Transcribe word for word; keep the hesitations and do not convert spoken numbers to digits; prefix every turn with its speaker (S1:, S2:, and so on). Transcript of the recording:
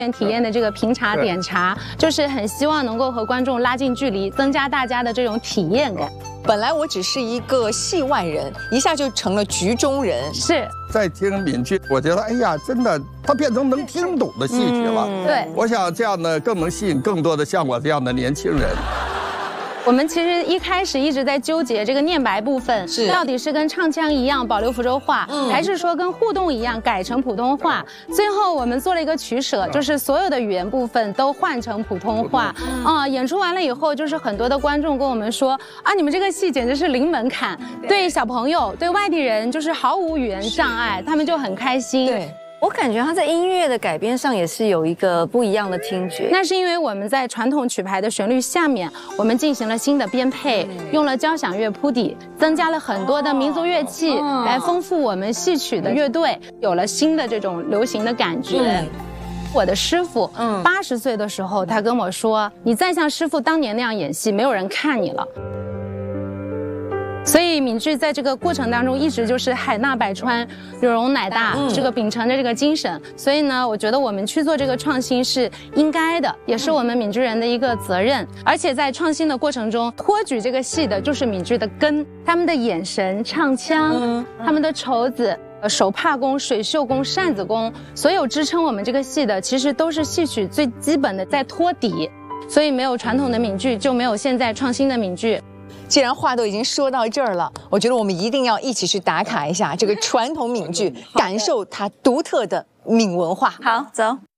S1: 体验的这个评茶点茶，就是很希望能够和观众拉近距离，增加大家的这种体验感。
S2: 本来我只是一个戏外人，一下就成了局中人。
S1: 是
S3: 在听闽剧，我觉得哎呀，真的，它变成能听懂的戏曲了。
S1: 嗯、对，
S3: 我想这样呢，更能吸引更多的像我这样的年轻人。
S1: 我们其实一开始一直在纠结这个念白部分，
S2: 是
S1: 到底是跟唱腔一样保留福州话，嗯、还是说跟互动一样改成普通话？最后我们做了一个取舍，就是所有的语言部分都换成普通话。啊、嗯，演出完了以后，就是很多的观众跟我们说啊，你们这个戏简直是零门槛，对小朋友、对外地人就是毫无语言障碍，他们就很开心。
S2: 对。
S4: 我感觉他在音乐的改编上也是有一个不一样的听觉。
S1: 那是因为我们在传统曲牌的旋律下面，我们进行了新的编配，用了交响乐铺底，增加了很多的民族乐器来丰富我们戏曲的乐队，有了新的这种流行的感觉。嗯 我的师傅，嗯，八十岁的时候，他跟我说：“你再像师傅当年那样演戏，没有人看你了。” 所以闽剧在这个过程当中，一直就是海纳百川，有容乃大，嗯、这个秉承着这个精神。所以呢，我觉得我们去做这个创新是应该的，也是我们闽剧人的一个责任。而且在创新的过程中，托举这个戏的就是闽剧的根，他们的眼神、唱腔，嗯、他们的绸子。 呃，手帕功、水袖功、扇子功，所有支撑我们这个戏的，其实都是戏曲最基本的在托底。所以没有传统的闽剧，就没有现在创新的闽剧。
S2: 既然话都已经说到这儿了，我觉得我们一定要一起去打卡一下这个传统闽剧，感受它独特的闽文化。
S4: 好，走。